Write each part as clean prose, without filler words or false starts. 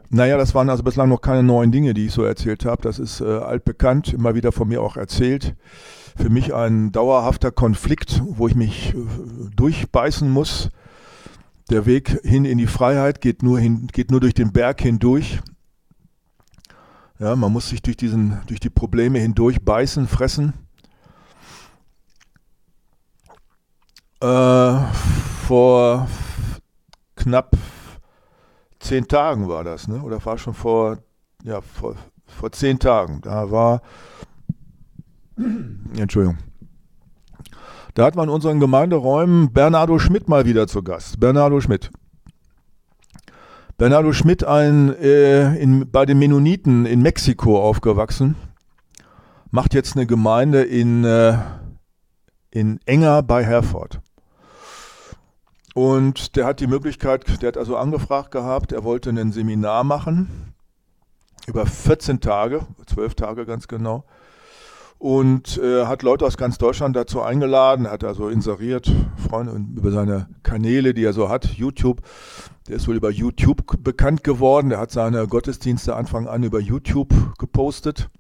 Naja, das waren also bislang noch keine neuen Dinge, die ich so erzählt habe. Das ist altbekannt, immer wieder von mir auch erzählt. Für mich ein dauerhafter Konflikt, wo ich mich durchbeißen muss. Der Weg hin in die Freiheit geht nur durch den Berg hindurch. Ja, man muss sich durch die Probleme hindurch beißen, fressen. Vor knapp 10 Tagen war das, ne? Oder war schon vor 10 Tagen. Entschuldigung. Da hat man in unseren Gemeinderäumen Bernardo Schmidt mal wieder zu Gast. Bernardo Schmidt, bei den Mennoniten in Mexiko aufgewachsen, macht jetzt eine Gemeinde in Enger bei Herford. Und der hat also angefragt gehabt, er wollte ein Seminar machen, über 14 Tage, 12 Tage ganz genau. Und hat Leute aus ganz Deutschland dazu eingeladen, hat also inseriert, Freunde über seine Kanäle, die er so hat, YouTube. Der ist wohl über YouTube bekannt geworden, der hat seine Gottesdienste Anfang an über YouTube gepostet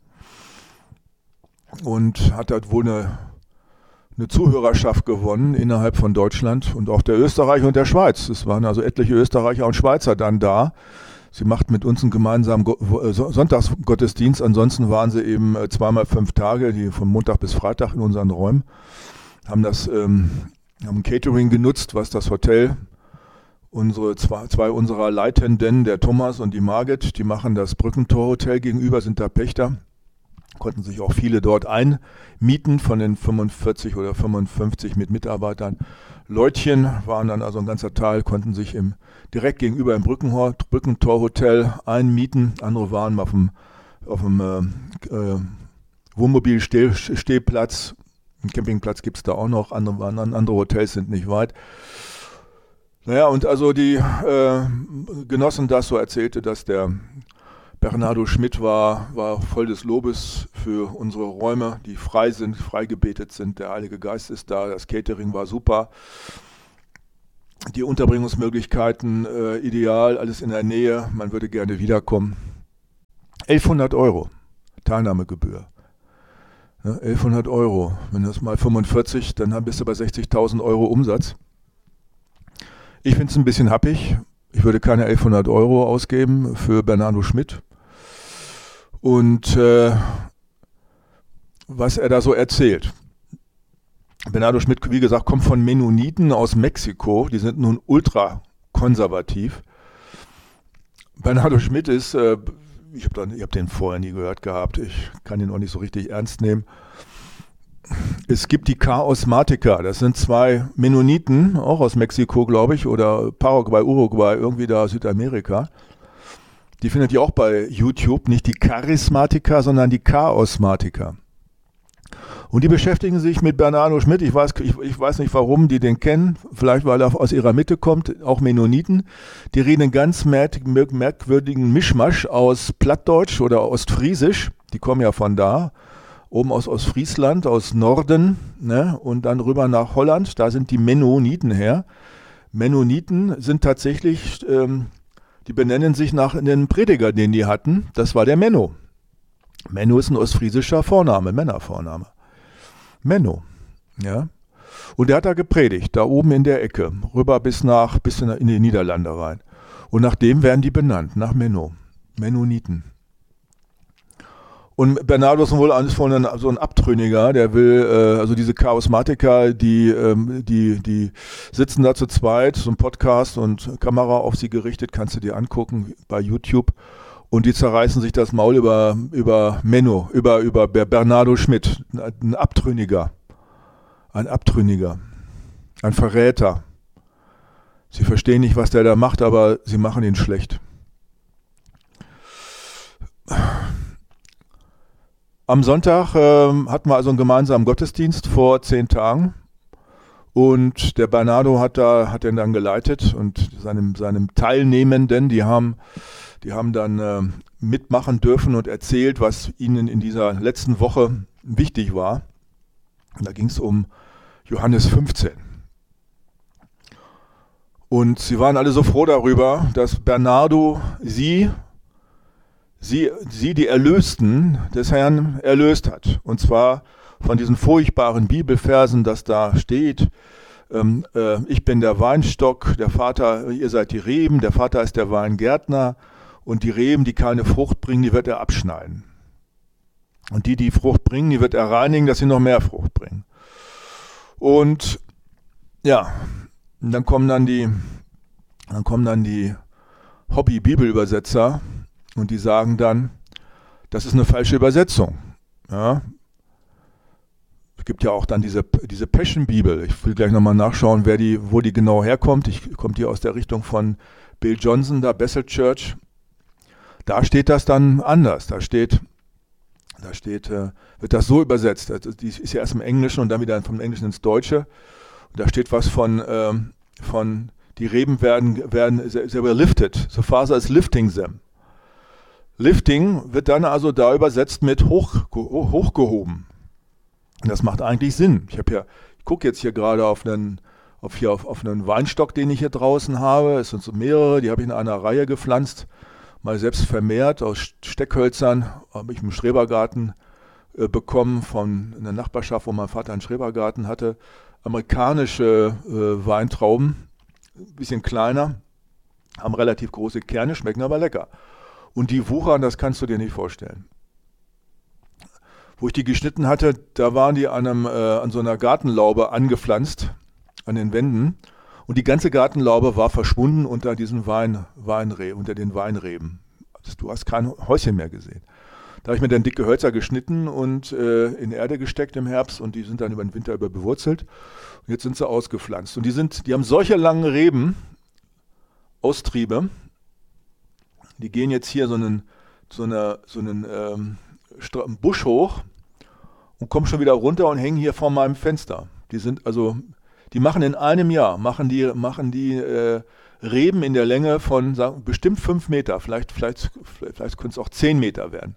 und hat dort wohl eine Zuhörerschaft gewonnen innerhalb von Deutschland und auch der Österreicher und der Schweiz. Es waren also etliche Österreicher und Schweizer dann da. Sie macht mit uns einen gemeinsamen Sonntagsgottesdienst. Ansonsten waren sie eben 2x5 Tage, die von Montag bis Freitag in unseren Räumen. Haben ein Catering genutzt, was das Hotel, zwei unserer Leitenden, der Thomas und die Margit, die machen das Brückentor-Hotel gegenüber, sind da Pächter. Konnten sich auch viele dort einmieten von den 45 oder 55 mit Mitarbeitern. Leutchen waren dann also ein ganzer Teil, konnten sich direkt gegenüber im Brückentor-Hotel einmieten. Andere waren auf dem Wohnmobilstehplatz. Einen Campingplatz gibt es da auch noch. Andere Hotels sind nicht weit. Naja, und also die genossen das, so erzählte, dass der Bernardo Schmidt war voll des Lobes für unsere Räume, die frei gebetet sind. Der Heilige Geist ist da, das Catering war super. Die Unterbringungsmöglichkeiten ideal, alles in der Nähe, man würde gerne wiederkommen. 1100 € Teilnahmegebühr. Ja, 1100 €, wenn das mal 45, dann bist du bei 60.000 € Umsatz. Ich finde es ein bisschen happig. Ich würde keine 1100 € ausgeben für Bernardo Schmidt. Und was er da so erzählt. Bernardo Schmidt, wie gesagt, kommt von Mennoniten aus Mexiko. Die sind nun ultra konservativ. Bernardo Schmidt ist, ich hab den vorher nie gehört gehabt. Ich kann ihn auch nicht so richtig ernst nehmen. Es gibt die Charismatiker, das sind 2 Mennoniten, auch aus Mexiko, glaube ich, oder Paraguay, Uruguay, irgendwie da Südamerika. Die findet ihr auch bei YouTube, nicht die Charismatiker, sondern die Charismatiker. Und die beschäftigen sich mit Bernardo Schmidt. Ich weiß nicht, warum die den kennen. Vielleicht, weil er aus ihrer Mitte kommt, auch Mennoniten. Die reden einen ganz merkwürdigen Mischmasch aus Plattdeutsch oder Ostfriesisch. Die kommen ja von da. Oben aus Ostfriesland, aus Norden, ne, und dann rüber nach Holland, da sind die Mennoniten her. Mennoniten sind tatsächlich, die benennen sich nach einem Prediger, den die hatten, das war der Menno. Menno ist ein ostfriesischer Vorname, Männervorname. Menno, ja. Und der hat da gepredigt, da oben in der Ecke, rüber bis in die Niederlande rein. Und nach dem werden die benannt, nach Menno, Mennoniten. Und Bernardo ist wohl so ein Abtrünniger, der will, also diese Charismatiker, die sitzen da zu zweit, so ein Podcast und Kamera auf sie gerichtet, kannst du dir angucken bei YouTube. Und die zerreißen sich das Maul über Menno, über Bernardo Schmidt, ein Abtrünniger, ein Verräter. Sie verstehen nicht, was der da macht, aber sie machen ihn schlecht. Am Sonntag hatten wir also einen gemeinsamen Gottesdienst vor 10 Tagen und der Bernardo hat den dann geleitet und seinem Teilnehmenden, die haben dann mitmachen dürfen und erzählt, was ihnen in dieser letzten Woche wichtig war. Und da ging es um Johannes 15. Und sie waren alle so froh darüber, dass Bernardo sie sie die Erlösten des Herrn erlöst hat. Und zwar von diesen furchtbaren Bibelversen, dass da steht, ich bin der Weinstock, der Vater, ihr seid die Reben, der Vater ist der Weingärtner und die Reben, die keine Frucht bringen, die wird er abschneiden. Und die Frucht bringen, die wird er reinigen, dass sie noch mehr Frucht bringen. Und ja, dann kommen dann die Hobby-Bibelübersetzer und die sagen dann, das ist eine falsche Übersetzung. Ja. Es gibt ja auch dann diese Passion-Bibel. Ich will gleich nochmal nachschauen, wo die genau herkommt. Kommt die aus der Richtung von Bill Johnson, da Bethel Church. Da steht das dann anders. Da wird das so übersetzt. Die ist ja erst im Englischen und dann wieder vom Englischen ins Deutsche. Und da steht was von die Reben werden they were lifted. The Father is lifting them. Lifting wird dann also da übersetzt mit hochgehoben. Und das macht eigentlich Sinn. Ich gucke jetzt hier gerade auf einen Weinstock, den ich hier draußen habe. Es sind so mehrere, die habe ich in einer Reihe gepflanzt, mal selbst vermehrt aus Steckhölzern, habe ich im Schrebergarten bekommen von einer Nachbarschaft, wo mein Vater einen Schrebergarten hatte. Amerikanische Weintrauben, ein bisschen kleiner, haben relativ große Kerne, schmecken aber lecker. Und die wuchern, das kannst du dir nicht vorstellen. Wo ich die geschnitten hatte, da waren die an so einer Gartenlaube angepflanzt, an den Wänden. Und die ganze Gartenlaube war verschwunden unter diesen unter den Weinreben. Du hast kein Häuschen mehr gesehen. Da habe ich mir dann dicke Hölzer geschnitten und in Erde gesteckt im Herbst und die sind dann über den Winter über bewurzelt. Und jetzt sind sie ausgepflanzt. Und die haben solche langen Reben, Austriebe, die gehen jetzt hier so einen Busch hoch und kommen schon wieder runter und hängen hier vor meinem Fenster. Die machen in einem Jahr, machen die Reben in der Länge von bestimmt 5 Meter, vielleicht können es auch 10 Meter werden.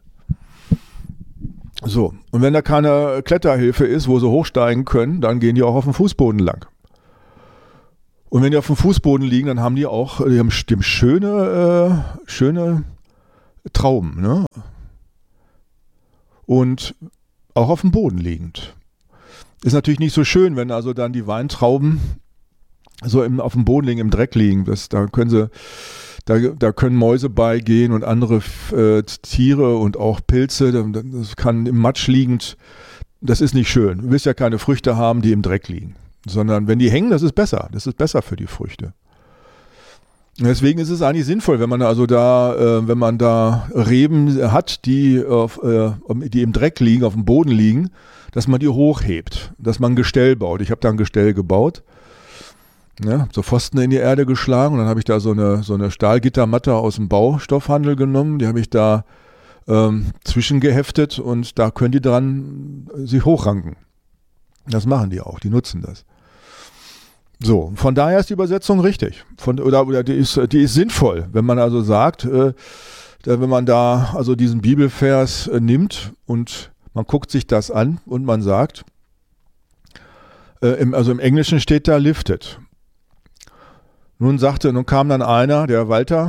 So, und wenn da keine Kletterhilfe ist, wo sie hochsteigen können, dann gehen die auch auf dem Fußboden lang. Und wenn die auf dem Fußboden liegen, dann haben die haben schöne Trauben, ne? Und auch auf dem Boden liegend. Ist natürlich nicht so schön, wenn also dann die Weintrauben so auf dem Boden liegen, im Dreck liegen. Da können Mäuse beigehen und andere Tiere und auch Pilze. Das kann im Matsch liegend, das ist nicht schön. Du willst ja keine Früchte haben, die im Dreck liegen. Sondern wenn die hängen, das ist besser. Das ist besser für die Früchte. Deswegen ist es eigentlich sinnvoll, wenn man da Reben hat, die im Dreck liegen, auf dem Boden liegen, dass man die hochhebt, dass man ein Gestell baut. Ich habe da ein Gestell gebaut, ja, so Pfosten in die Erde geschlagen und dann habe ich da so eine Stahlgittermatte aus dem Baustoffhandel genommen, die habe ich da zwischengeheftet und da können die dran sich hochranken. Das machen die auch, die nutzen das. So, von daher ist die Übersetzung richtig. Die ist sinnvoll, wenn man also sagt, wenn man da also diesen Bibelvers nimmt und man guckt sich das an und man sagt, im Englischen steht da lifted. Nun kam dann einer, der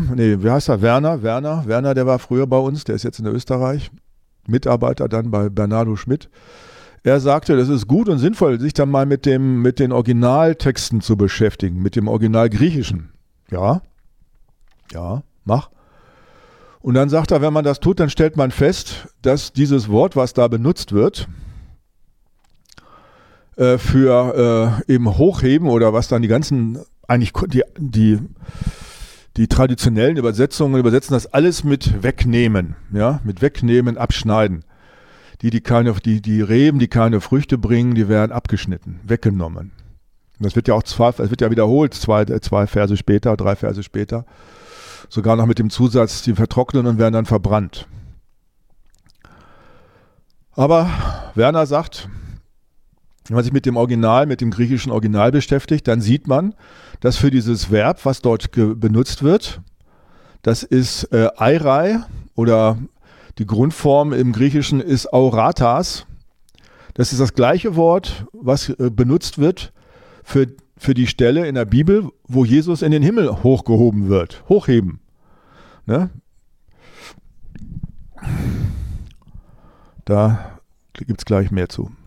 Werner, der war früher bei uns, der ist jetzt in Österreich, Mitarbeiter dann bei Bernardo Schmidt. Er sagte, das ist gut und sinnvoll, sich dann mal mit den Originaltexten zu beschäftigen, mit dem Originalgriechischen. Ja, mach. Und dann sagt er, wenn man das tut, dann stellt man fest, dass dieses Wort, was da benutzt wird, für eben Hochheben oder was dann die ganzen, eigentlich die traditionellen Übersetzungen übersetzen das alles mit wegnehmen, ja, mit wegnehmen, abschneiden. Die Reben, die keine Früchte bringen, die werden abgeschnitten, weggenommen. Und das wird ja wiederholt, 2 Verse später, 3 Verse später. Sogar noch mit dem Zusatz, die vertrocknen und werden dann verbrannt. Aber Werner sagt, wenn man sich mit dem griechischen Original beschäftigt, dann sieht man, dass für dieses Verb, was dort benutzt wird, das ist Eirai oder die Grundform im Griechischen ist auratas. Das ist das gleiche Wort, was benutzt wird für die Stelle in der Bibel, wo Jesus in den Himmel hochgehoben wird. Hochheben. Ne? Da gibt es gleich mehr zu.